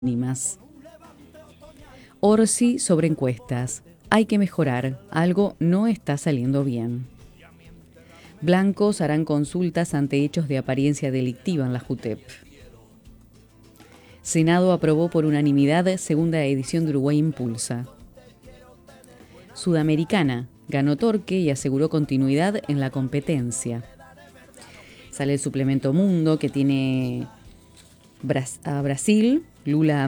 mínimas. Orsi sobre encuestas. Hay que mejorar. Algo no está saliendo bien. Blancos harán consultas ante hechos de apariencia delictiva en la JUTEP. Senado aprobó por unanimidad segunda edición de Uruguay Impulsa. Sudamericana. Ganó Torque y aseguró continuidad en la competencia. Sale el suplemento Mundo que tiene a Brasil, Lula